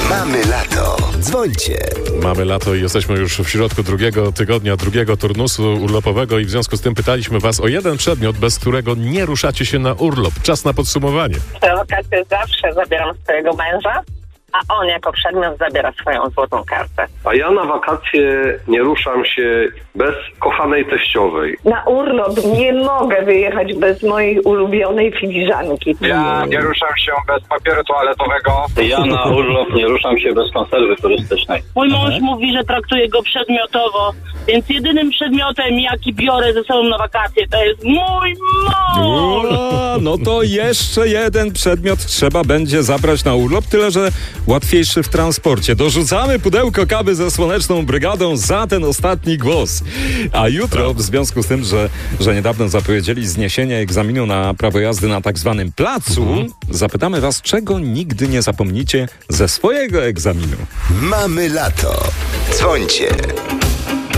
Mamy lato. Dzwońcie. Mamy lato i jesteśmy już w środku drugiego tygodnia, drugiego turnusu urlopowego i w związku z tym pytaliśmy was o jeden przedmiot, bez którego nie ruszacie się na urlop. Czas na podsumowanie. Te wakacje zawsze zabieram swojego męża, a on jako przedmiot zabiera swoją złotą kartę. A ja na wakacje nie ruszam się bez kochanej teściowej. Na urlop nie mogę wyjechać bez mojej ulubionej filiżanki. Ja nie ruszam się bez papieru toaletowego. Ja na urlop nie ruszam się bez konserwy turystycznej. Mój mąż mówi, że traktuje go przedmiotowo, więc jedynym przedmiotem, jaki biorę ze sobą na wakacje, to jest mój mąż! No to jeszcze jeden przedmiot trzeba będzie zabrać na urlop, tyle że łatwiejszy w transporcie. Dorzucamy pudełko kawy ze Słoneczną Brygadą za ten ostatni głos. A jutro, w związku z tym, że niedawno zapowiedzieli zniesienie egzaminu na prawo jazdy na tak zwanym placu, zapytamy was, czego nigdy nie zapomnicie ze swojego egzaminu. Mamy lato. Dzwońcie.